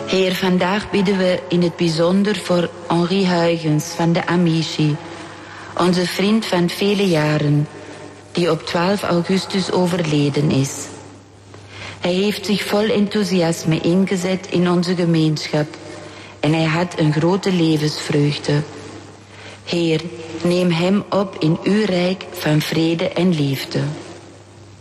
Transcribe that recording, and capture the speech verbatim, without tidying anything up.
Heer, vandaag bidden we in het bijzonder voor Henri Huygens van de Amici, onze vriend van vele jaren, die op twaalf augustus overleden is. Hij heeft zich vol enthousiasme ingezet in onze gemeenschap en hij had een grote levensvreugde. Heer, neem hem op in uw rijk van vrede en liefde.